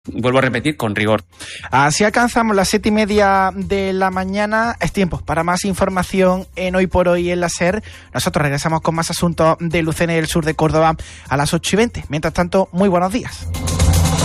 vuelvo a repetir, con rigor. Así alcanzamos las 7:30 de la mañana. Es tiempo para más información en Hoy por Hoy en la SER. Nosotros regresamos con más asuntos de Lucena y el sur de Córdoba a las 8:20. Mientras tanto, muy buenos días.